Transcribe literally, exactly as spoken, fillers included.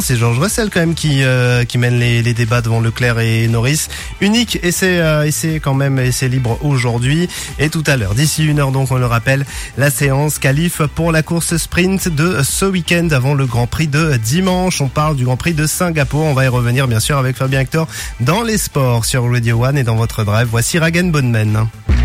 c'est Georges Russell quand même qui euh, qui mène les, les débats devant Leclerc et Norris. Unique essai, euh, essai quand même, essai libre aujourd'hui. Et tout à l'heure, d'ici une heure donc, on le rappelle, la séance qualif pour la course sprint de ce week-end avant le Grand Prix de dimanche. On parle du Grand Prix de Singapour. On va y revenir bien sûr avec Fabien Hector dans les sports sur Radio One et dans votre drive. Voici Ragen Bonneman.